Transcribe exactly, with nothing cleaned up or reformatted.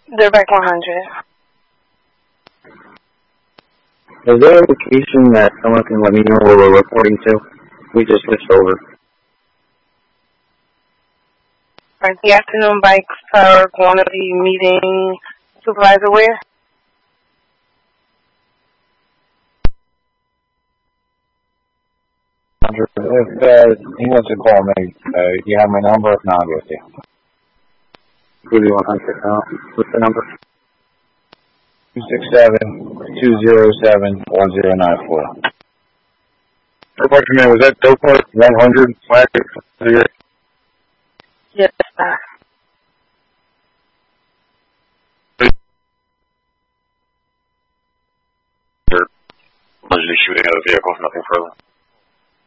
They're back one hundred. Is there a location that someone can let me know where we're reporting to? We just switched over. Right, the afternoon bikes are going to be meeting supervisor where? If uh, he wants to call me, uh, you have my number? If not, I'll give it to you. Give me one hundred now. What's the number? two six seven, two zero seven, one zero nine four. Question, man, was that Dope one hundred flag? Yes, sir. Allegedly shooting at a vehicle, nothing further.